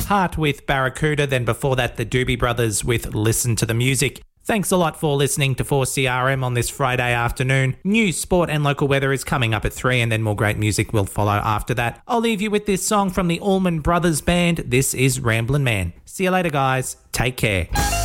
Heart with Barracuda, then before that, the Doobie Brothers with Listen to the Music. Thanks a lot for listening to 4CRM on this Friday afternoon. News, sport and local weather is coming up at 3 and then more great music will follow after that. I'll leave you with this song from the Allman Brothers Band. This is Ramblin' Man. See you later, guys. Take care.